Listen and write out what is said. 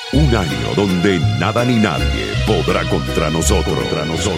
Un año donde nada ni nadie podrá contra nosotros.